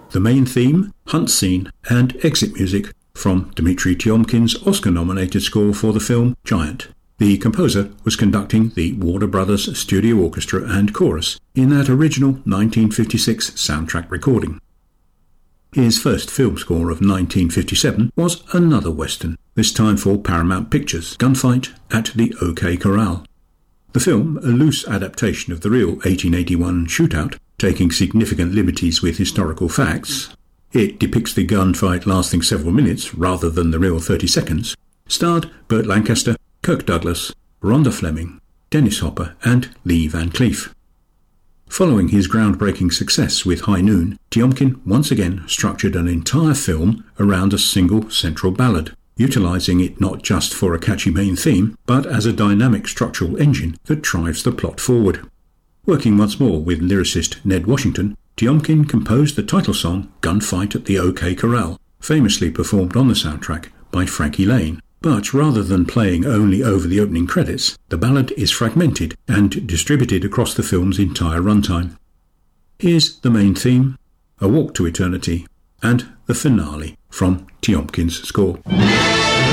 the main theme, hunt scene, and exit music from Dmitri Tiomkin's Oscar-nominated score for the film Giant. The composer was conducting the Warner Brothers Studio Orchestra and Chorus in that original 1956 soundtrack recording. His first film score of 1957 was another Western, this time for Paramount Pictures' Gunfight at the OK Corral. The film, a loose adaptation of the real 1881 shootout, taking significant liberties with historical facts, it depicts the gunfight lasting several minutes rather than the real 30 seconds, starred Burt Lancaster, Kirk Douglas, Rhonda Fleming, Dennis Hopper and Lee Van Cleef. Following his groundbreaking success with High Noon, Tiomkin once again structured an entire film around a single central ballad, utilising it not just for a catchy main theme, but as a dynamic structural engine that drives the plot forward. Working once more with lyricist Ned Washington, Tiomkin composed the title song Gunfight at the OK Corral, famously performed on the soundtrack by Frankie Laine. But rather than playing only over the opening credits, the ballad is fragmented and distributed across the film's entire runtime. Here's the main theme, A Walk to Eternity, and the finale from Tiomkin's score.